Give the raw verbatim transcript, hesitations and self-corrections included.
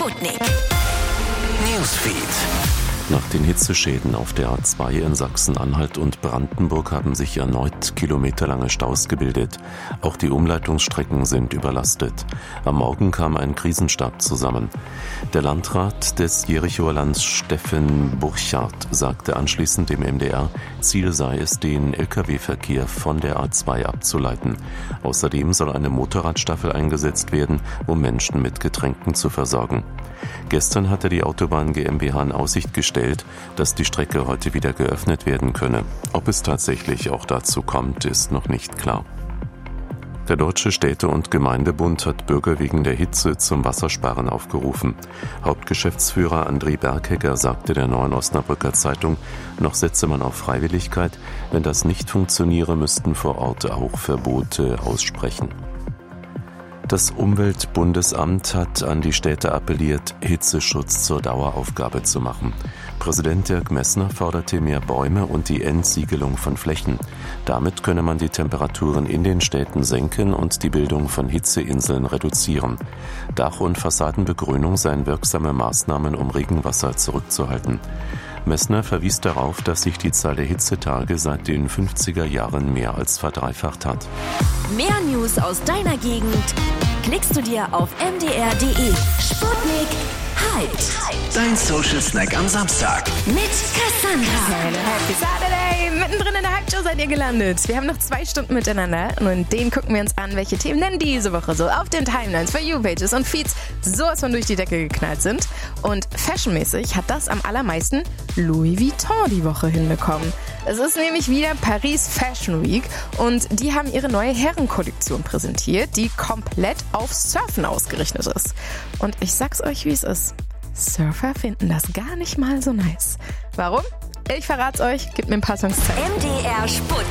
Sputnik Newsfeed. Nach den Hitzeschäden auf der A zwei in Sachsen-Anhalt und Brandenburg haben sich erneut kilometerlange Staus gebildet. Auch die Umleitungsstrecken sind überlastet. Am Morgen kam ein Krisenstab zusammen. Der Landrat des Jerichoer Lands Steffen Burchardt sagte anschließend dem M D R, Ziel sei es, den L K W-Verkehr von der A zwei abzuleiten. Außerdem soll eine Motorradstaffel eingesetzt werden, um Menschen mit Getränken zu versorgen. Gestern hatte die Autobahn GmbH in Aussicht gestellt, dass die Strecke heute wieder geöffnet werden könne. Ob es tatsächlich auch dazu kommt, ist noch nicht klar. Der Deutsche Städte- und Gemeindebund hat Bürger wegen der Hitze zum Wassersparen aufgerufen. Hauptgeschäftsführer André Berghecker sagte der Neuen Osnabrücker Zeitung, noch setze man auf Freiwilligkeit. Wenn das nicht funktioniere, müssten vor Ort auch Verbote aussprechen. Das Umweltbundesamt hat an die Städte appelliert, Hitzeschutz zur Daueraufgabe zu machen. Präsident Dirk Messner forderte mehr Bäume und die Entsiegelung von Flächen. Damit könne man die Temperaturen in den Städten senken und die Bildung von Hitzeinseln reduzieren. Dach- und Fassadenbegrünung seien wirksame Maßnahmen, um Regenwasser zurückzuhalten. Messner verwies darauf, dass sich die Zahl der Hitzetage seit den fünfziger Jahren mehr als verdreifacht hat. Mehr News aus deiner Gegend klickst du dir auf m d r punkt d e. Sputnik Hyped. Dein Social Snack am Samstag. Mit Cassandra. Happy Saturday! Mittendrin in der Hype-Show seid ihr gelandet. Wir haben noch zwei Stunden miteinander und in denen gucken wir uns an, welche Themen denn diese Woche so auf den Timelines, For You-Pages und Feeds sowas von durch die Decke geknallt sind. Und fashionmäßig hat das am allermeisten Louis Vuitton die Woche hinbekommen. Es ist nämlich wieder Paris Fashion Week und die haben ihre neue Herrenkollektion präsentiert, die komplett auf Surfen ausgerichtet ist. Und ich sag's euch, wie es ist. Surfer finden das gar nicht mal so nice. Warum? Ich verrat's euch. Gebt mir ein paar Songs Zeit. M D R Sputnik.